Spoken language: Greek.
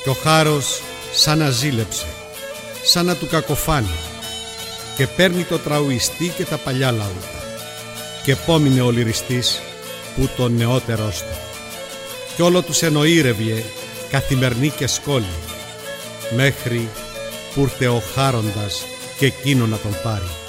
Κι ο χάρος σαν να ζήλεψε, σαν να του κακοφάνει, και παίρνει το τραουιστή και τα παλιά λαούτα, και πόμεινε ο λυριστής που τον νεότερός του, κι όλο τους εννοήρευγε καθημερινή και σκόλη, μέχρι που ήρθε ο χάροντας και εκείνο να τον πάρει.